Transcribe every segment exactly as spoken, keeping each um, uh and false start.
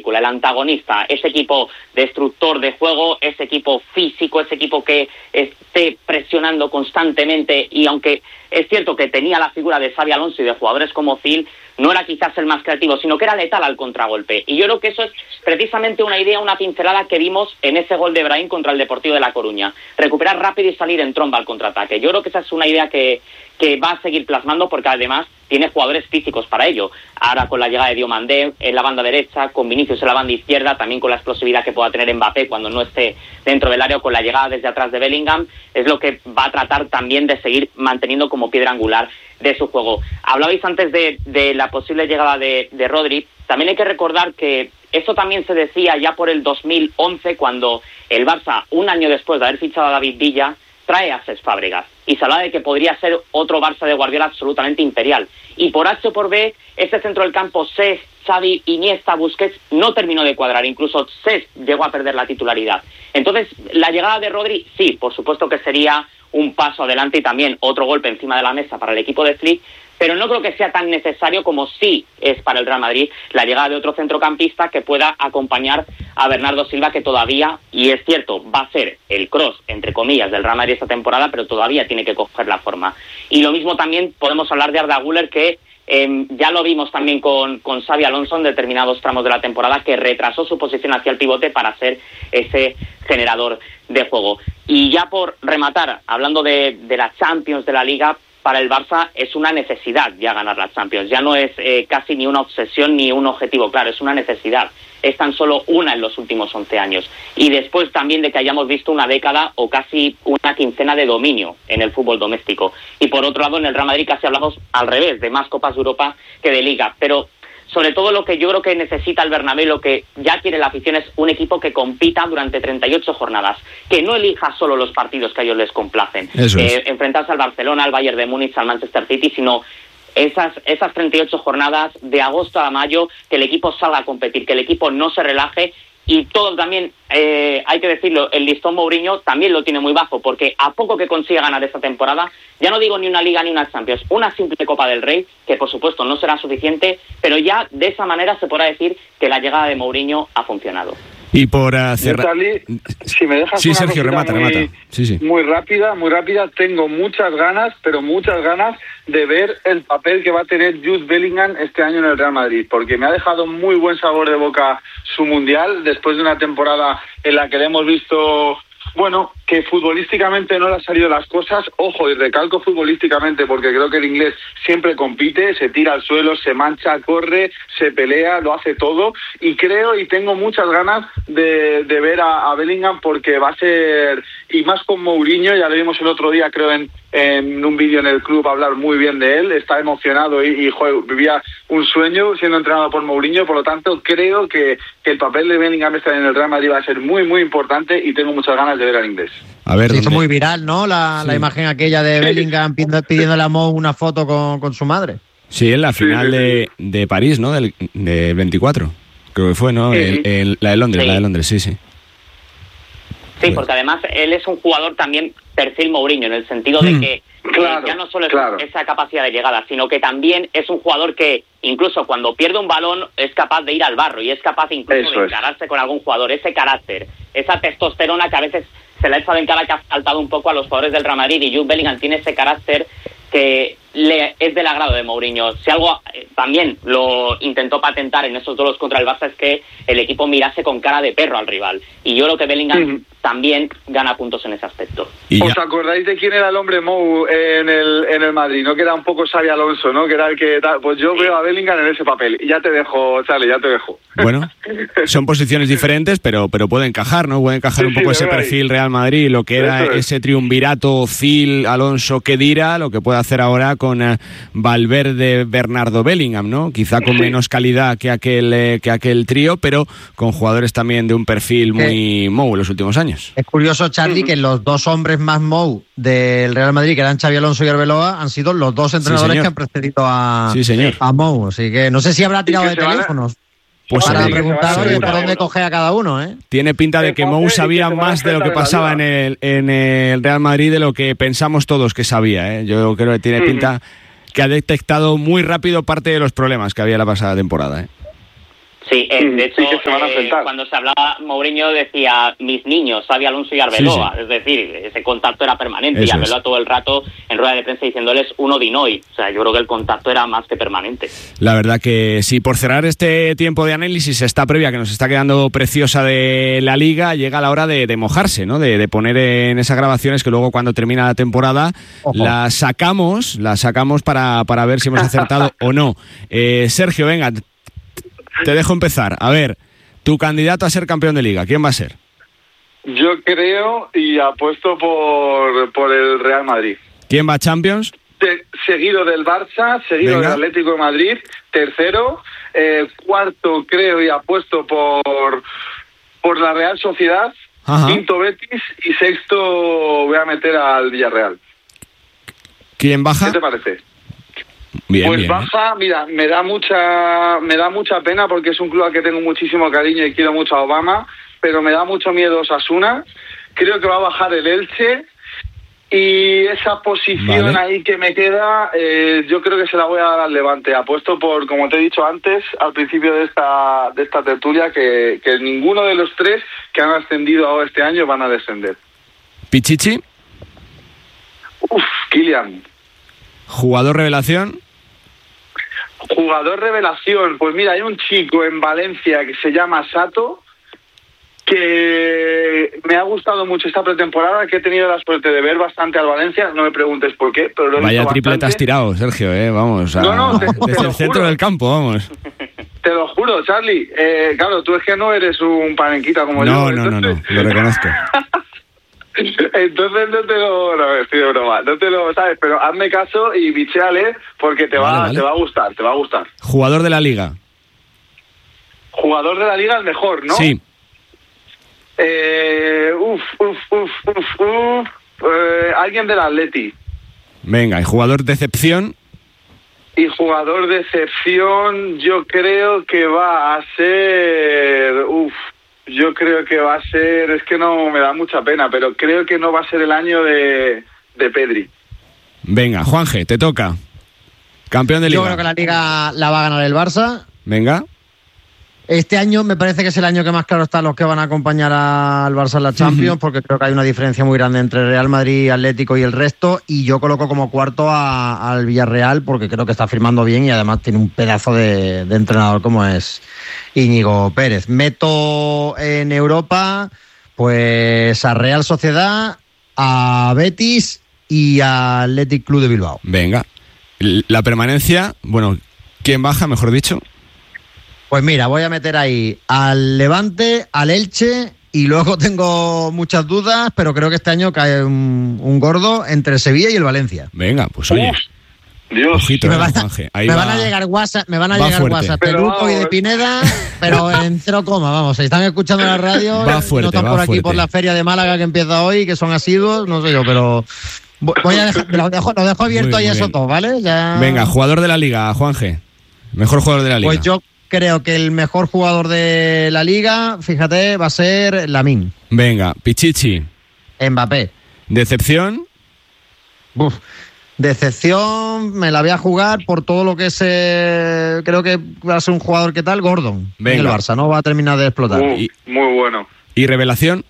película, el antagonista, ese equipo destructor de juego, ese equipo físico, ese equipo que esté presionando constantemente, y aunque es cierto que tenía la figura de Xabi Alonso y de jugadores como Zil, no era quizás el más creativo, sino que era letal al contragolpe. Y yo creo que eso es precisamente una idea, una pincelada que vimos en ese gol de Brahim contra el Deportivo de La Coruña. Recuperar rápido y salir en tromba al contraataque. Yo creo que esa es una idea que, que va a seguir plasmando, porque además tiene jugadores físicos para ello. Ahora con la llegada de Diomandé en la banda derecha, con Vinicius en la banda izquierda, también con la explosividad que pueda tener Mbappé cuando no esté dentro del área, con la llegada desde atrás de Bellingham, es lo que va a tratar también de seguir manteniendo como piedra angular de su juego. Hablabais antes de, de la posible llegada de, de Rodri. También hay que recordar que eso también se decía ya por el dos mil once, cuando el Barça, un año después de haber fichado a David Villa, trae a Cesc Fábregas, y se habla de que podría ser otro Barça de Guardiola absolutamente imperial. Y por H o por B, este centro del campo, Cesc, Xavi, Iniesta, Busquets, no terminó de cuadrar. Incluso Cesc llegó a perder la titularidad. Entonces, la llegada de Rodri, sí, por supuesto que sería un paso adelante y también otro golpe encima de la mesa para el equipo de Flick, pero no creo que sea tan necesario como sí es para el Real Madrid la llegada de otro centrocampista que pueda acompañar a Bernardo Silva, que todavía, y es cierto, va a ser el cross, entre comillas, del Real Madrid esta temporada, pero todavía tiene que coger la forma. Y lo mismo también podemos hablar de Arda Güler, que eh, ya lo vimos también con, con Xabi Alonso en determinados tramos de la temporada, que retrasó su posición hacia el pivote para ser ese generador de juego. Y ya por rematar, hablando de, de la Champions, de la Liga, para el Barça es una necesidad ya ganar la Champions. Ya no es eh, casi ni una obsesión ni un objetivo claro, es una necesidad. Es tan solo una en los últimos once años. Y después también de que hayamos visto una década o casi una quincena de dominio en el fútbol doméstico. Y por otro lado, en el Real Madrid casi hablamos al revés, de más Copas de Europa que de Liga. Pero sobre todo lo que yo creo que necesita el Bernabéu, lo que ya quiere la afición, es un equipo que compita durante treinta y ocho jornadas, que no elija solo los partidos que a ellos les complacen, Eso es. eh, enfrentarse al Barcelona, al Bayern de Múnich, al Manchester City, sino esas, esas treinta y ocho jornadas de agosto a mayo, que el equipo salga a competir, que el equipo no se relaje. Y todo también, eh, hay que decirlo, el listón Mourinho también lo tiene muy bajo, porque a poco que consiga ganar esta temporada, ya no digo ni una Liga ni una Champions, una simple Copa del Rey, que por supuesto no será suficiente, pero ya de esa manera se podrá decir que la llegada de Mourinho ha funcionado. Y por hacer... Charlie, si me dejas sí, una Sergio, remata, muy, remata. Sí, sí. muy rápida, muy rápida, tengo muchas ganas, pero muchas ganas de ver el papel que va a tener Jude Bellingham este año en el Real Madrid, porque me ha dejado muy buen sabor de boca su Mundial, después de una temporada en la que le hemos visto, bueno, que futbolísticamente no le han salido las cosas. Ojo, y recalco futbolísticamente, porque creo que el inglés siempre compite, se tira al suelo, se mancha, corre, se pelea, lo hace todo, y creo y tengo muchas ganas de, de ver a, a Bellingham, porque va a ser, y más con Mourinho, ya lo vimos el otro día, creo, en, en un vídeo en el club, hablar muy bien de él, está emocionado y, y joder, vivía un sueño siendo entrenado por Mourinho. Por lo tanto, creo que, que el papel de Bellingham este en el Real Madrid va a ser muy, muy importante, y tengo muchas ganas de ver al inglés. A ver, se hizo ¿dónde? muy viral, ¿no? La, sí. la imagen aquella de Bellingham pidiendo, pidiéndole a Mo una foto con, con su madre. Sí, en la final sí, sí, de, de París, ¿no? Del de veinticuatro, creo que fue, ¿no? Sí. El, el, la de Londres, Sí. la de Londres, sí, sí. Sí, porque además él es un jugador también perfil Mourinho, en el sentido de que Claro, eh, ya no solo es claro. esa capacidad de llegada, sino que también es un jugador que incluso cuando pierde un balón es capaz de ir al barro y es capaz incluso Eso de es. encararse con algún jugador. Ese carácter, esa testosterona que a veces se le ha echado en cara, que ha faltado un poco a los jugadores del Real Madrid, y Jude Bellingham tiene ese carácter que le es del agrado de Mourinho. Si algo eh, también lo intentó patentar en esos duelos contra el Barça, es que el equipo mirase con cara de perro al rival, y yo creo que Bellingham Mm. también gana puntos en ese aspecto. Y ¿Os ya, acordáis de quién era el hombre Mou en el en el Madrid? ¿No? Que era un poco Xabi Alonso, ¿no? Que era el que... Pues yo Sí. veo a Bellingham en ese papel. Y ya te dejo, Charlie, ya te dejo. bueno, son posiciones diferentes, pero pero puede encajar, ¿no? Puede encajar Sí, un poco sí, ese venga ahí. perfil Real Madrid, lo que era Eso es. ese triunvirato Zil, Alonso, Khedira, lo que puede hacer ahora con eh, Valverde, Bernardo, Bellingham, ¿no? Quizá con Sí. menos calidad que aquel eh, que aquel trío, pero con jugadores también de un perfil muy Mou en los últimos años. Es curioso, Charlie, que los dos hombres más Mou del Real Madrid, que eran Xabi Alonso y Arbeloa, han sido los dos entrenadores señor. que han precedido a, Sí, señor. a Mou. Así que no sé si habrá tirado que de se van a- teléfonos Pues para seguro, preguntar, oye, seguro. por dónde coge a cada uno, ¿eh? Tiene pinta de que Entonces, Mou y que sabía se van a más de lo que enfrentar en la pasaba en liga. el, en el Real Madrid de lo que pensamos todos que sabía, ¿eh? Yo creo que tiene Ujú. pinta que ha detectado muy rápido parte de los problemas que había la pasada temporada, ¿eh? Sí, eh, de hecho, sí que se van a eh, cuando se hablaba, Mourinho decía mis niños, Xabi Alonso y Arbeloa, sí, sí. Es decir, ese contacto era permanente. Eso y Arbeloa es. Todo el rato en rueda de prensa diciéndoles uno di noi. O sea, yo creo que el contacto era más que permanente. La verdad que sí, por cerrar este tiempo de análisis, esta previa que nos está quedando preciosa de la Liga, llega la hora de, de mojarse, ¿no? De, de poner en esas grabaciones que luego cuando termina la temporada Ojo. las sacamos, las sacamos para, para ver si hemos acertado o no. Eh, Sergio, venga, te dejo empezar. A ver, tu candidato a ser campeón de Liga, ¿quién va a ser? Yo creo y apuesto por, por el Real Madrid. ¿Quién va a Champions? De, seguido del Barça, seguido Venga. del Atlético de Madrid, tercero, eh, cuarto creo y apuesto por, por la Real Sociedad, Ajá. quinto Betis y sexto voy a meter al Villarreal. ¿Quién baja? ¿Qué te parece? Bien, pues bien, baja, mira, me da mucha me da mucha pena porque es un club al que tengo muchísimo cariño y quiero mucho a Obama, pero me da mucho miedo Osasuna. Creo que va a bajar el Elche y esa posición vale. ahí que me queda, eh, yo creo que se la voy a dar al Levante. Apuesto por, como te he dicho antes, al principio de esta de esta tertulia, que, que ninguno de los tres que han ascendido ahora este año van a descender. ¿Pichichi? Uf, Kylian. ¿Jugador revelación? Jugador revelación, pues mira, hay un chico en Valencia que se llama Sato, que me ha gustado mucho esta pretemporada, que he tenido la suerte de ver bastante al Valencia, no me preguntes por qué, pero lo he Vaya visto tripletas bastante. tirado, Sergio, eh, vamos, a... no, no, te, desde te el centro juro. del campo, vamos. Te lo juro, Charlie, eh, claro, tú es que no eres un panenquita como no, yo. No, entonces... no, no, lo reconozco. Entonces no te lo... No, estoy de broma, no te lo sabes, pero hazme caso y bichéale porque te, vale, va, vale. te va a gustar, te va a gustar. Jugador de la Liga. Jugador de la Liga el mejor, ¿no? Sí. Eh, uf, uf, uf, uf, uf. Eh, alguien del Atleti. Venga, ¿y jugador de excepción? Y jugador de excepción yo creo que va a ser... Uf, yo creo que va a ser... Es que no me da mucha pena, pero creo que no va a ser el año de, de Pedri. Venga, Juanje, te toca. Campeón de Liga. Yo creo que la Liga la va a ganar el Barça. Venga. Este año me parece que es el año que más claro están los que van a acompañar al Barça en la Champions, uh-huh. porque creo que hay una diferencia muy grande entre Real Madrid, Atlético y el resto, y yo coloco como cuarto a, al Villarreal porque creo que está firmando bien y además tiene un pedazo de, de entrenador como es Íñigo Pérez. Meto en Europa pues a Real Sociedad, a Betis y a Athletic Club de Bilbao. Venga. La permanencia, bueno, ¿quién baja, mejor dicho? Pues mira, voy a meter ahí al Levante, al Elche y luego tengo muchas dudas, pero creo que este año cae un, un gordo entre el Sevilla y el Valencia. Venga, pues oye. Dios. Ojito, me, eh, van a, Ahí me va, van a llegar WhatsApp, me van a va llegar fuerte. WhatsApp de Luco y de Pineda, pero en cero coma, vamos, si están escuchando la radio, va fuerte, no están va por aquí fuerte. por la feria de Málaga que empieza hoy, que son asiduos, no sé yo, pero voy a dejar, lo dejo, lo dejo abierto ahí eso todo, ¿vale? Ya... Venga, jugador de la Liga, Juanje. Mejor jugador de la Liga. Pues yo creo que el mejor jugador de la Liga, fíjate, va a ser Lamine. Venga, Pichichi. Mbappé. ¿Decepción? Uf, decepción, me la voy a jugar por todo lo que se... Creo que va a ser un jugador que tal, Gordon. Venga. En el Barça, no va a terminar de explotar. Uh, y, muy bueno. ¿Y revelación?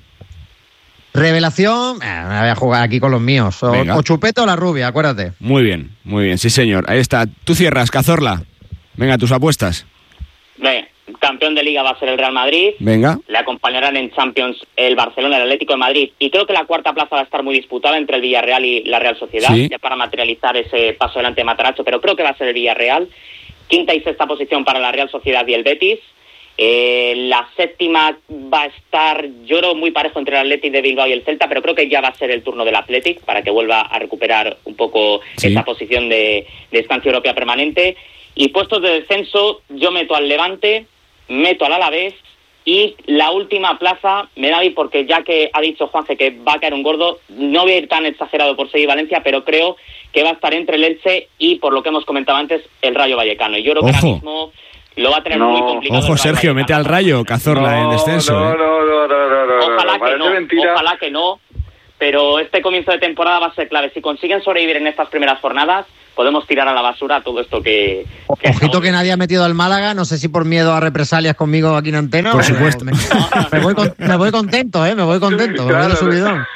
Revelación, eh, me la voy a jugar aquí con los míos. O, o Chupete o la Rubia, acuérdate. Muy bien, muy bien, sí señor. Ahí está. Tú cierras, Cazorla. Venga, tus apuestas. Venga, campeón de Liga va a ser el Real Madrid. Venga. Le acompañarán en Champions el Barcelona, el Atlético de Madrid. Y creo que la cuarta plaza va a estar muy disputada entre el Villarreal y la Real Sociedad, sí. ya para materializar ese paso delante de Matarazzo, pero creo que va a ser el Villarreal. Quinta y sexta posición para la Real Sociedad y el Betis. Eh, la séptima va a estar, yo creo, muy parejo entre el Athletic de Bilbao y el Celta, pero creo que ya va a ser el turno del Athletic para que vuelva a recuperar un poco sí. esa posición de, de estancia europea permanente. Y puestos de descenso, yo meto al Levante, meto al Alavés y la última plaza me da a mí, porque ya que ha dicho Juanje que va a caer un gordo, no voy a ir tan exagerado por seguir Valencia, pero creo que va a estar entre el Elche y, por lo que hemos comentado antes, el Rayo Vallecano. Y yo creo que Ojo. ahora mismo lo va a tener no. muy complicado. Ojo, Sergio, mete al Rayo, Cazorla, no, en descenso. No, ¿eh? no, no, no, no, no, ojalá no, que no, mentira. ojalá que no, pero este comienzo de temporada va a ser clave. Si consiguen sobrevivir en estas primeras jornadas, podemos tirar a la basura todo esto que... que Ojito estamos... que nadie ha metido al Málaga, no sé si por miedo a represalias conmigo aquí en Antena. Por supuesto. Me, me, voy con, me voy contento, ¿eh? Me voy contento, Claro, me voy de subidón.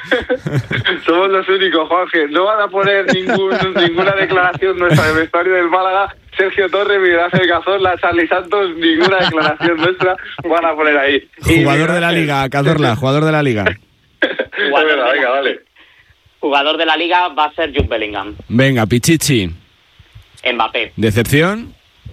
Somos los únicos, Juanje. No van a poner ningún, ninguna declaración nuestra del vestuario del Málaga. Sergio Torres, Miguel Ángel Cazorla, Charly Santos, ninguna declaración nuestra van a poner ahí. Jugador de la Liga, Cazorla, jugador de la Liga. Es verdad, venga, dale. Jugador de la Liga va a ser Jude Bellingham. Venga, Pichichi. Mbappé. ¿Decepción?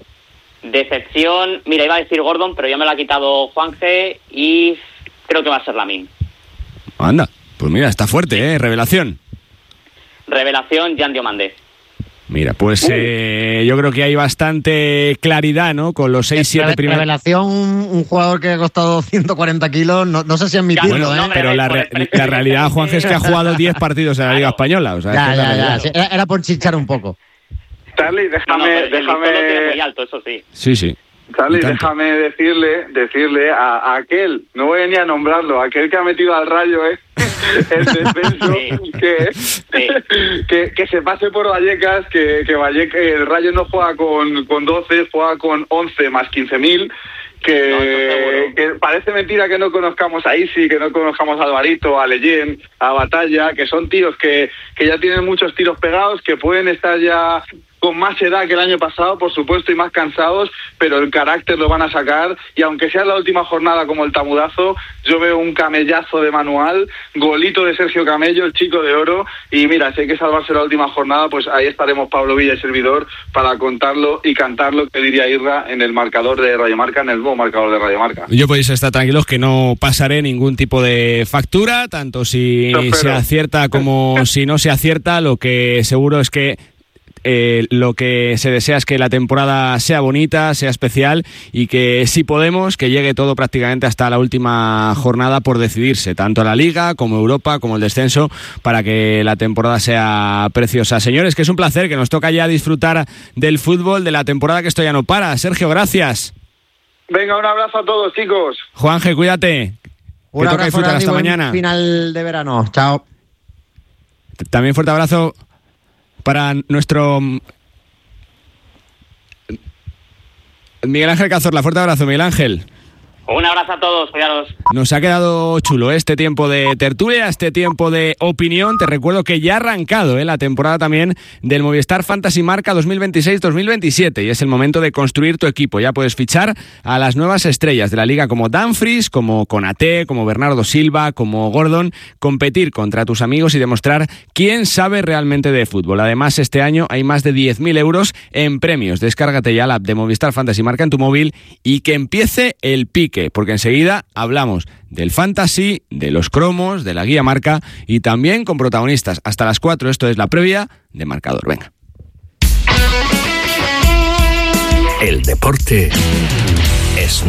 Decepción, mira, iba a decir Gordon, pero ya me lo ha quitado Juanje y creo que va a ser Lamine. Anda, pues mira, está fuerte, ¿eh? Revelación. Revelación, Jan Diomandé. Mira, pues eh, yo creo que hay bastante claridad, ¿no? Con los seis siete primeros. Revelación, un jugador que ha costado ciento cuarenta kilos, no, no sé si admitirlo, Bueno, ¿eh? no, pero la, re- la realidad, Juanje, es que ha jugado diez partidos en la Liga Española. O sea, Ya, es que ya, es ya. Sí, era, era por chichar un poco. Charly, déjame... No, no, pero el déjame... listón lo tiene muy alto, eso sí. Sí, sí. Charly, Y tanto. déjame decirle, decirle a, a aquel, no voy ni a nombrarlo, aquel que ha metido al Rayo, ¿eh? El descenso, Sí. que, Sí. que, que se pase por Vallecas, que, que Vallecas, el Rayo no juega con, con doce, juega con once más quince mil. Que, No, eso seguro. que parece mentira que no conozcamos a Isi, que no conozcamos a Alvarito, a Leyen, a Batalla, que son tíos que, que ya tienen muchos tiros pegados, que pueden estar ya con más edad que el año pasado, por supuesto, y más cansados, pero el carácter lo van a sacar, y aunque sea la última jornada como el tamudazo, yo veo un camellazo de Manual, golito de Sergio Camello, el chico de oro, y mira, si hay que salvarse la última jornada, pues ahí estaremos Pablo Villa y servidor para contarlo y cantarlo, que diría Irra, en el marcador de Radio Marca, en el nuevo marcador de Radio Marca. Yo podéis estar tranquilos que no pasaré ningún tipo de factura, tanto si No, pero- se acierta como si no se acierta. Lo que seguro es que eh, lo que se desea es que la temporada sea bonita, sea especial y que si podemos, que llegue todo prácticamente hasta la última jornada por decidirse, tanto la Liga como Europa, como el descenso, para que la temporada sea preciosa. Señores, que es un placer, que nos toca ya disfrutar del fútbol, de la temporada, que esto ya no para. Sergio, gracias. Venga, un abrazo a todos, chicos. Juanje, cuídate. Un Que toca abrazo disfrutar grande y hasta buen mañana. final de verano. Chao. También fuerte abrazo para nuestro Miguel Ángel Cazorla. Fuerte abrazo, Miguel Ángel. Un abrazo a todos, cuidados. Nos ha quedado chulo este tiempo de tertulia, este tiempo de opinión. Te recuerdo que ya ha arrancado ¿eh? la temporada también del Movistar Fantasy Marca dos mil veintiséis dos mil veintisiete y es el momento de construir tu equipo. Ya puedes fichar a las nuevas estrellas de la liga como Dumfries, como Konaté, como Bernardo Silva, como Gordon, competir contra tus amigos y demostrar quién sabe realmente de fútbol. Además, este año hay más de diez mil euros en premios. Descárgate ya la app de Movistar Fantasy Marca en tu móvil y que empiece el pique, porque enseguida hablamos del fantasy, de los cromos, de la guía marca y también con protagonistas. Hasta las cuatro, esto es la previa de Marcador. Venga. El deporte es